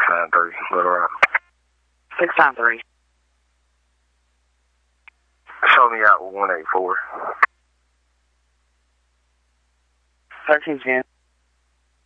693, Little Rock. 693. Show me out with 184. 1310.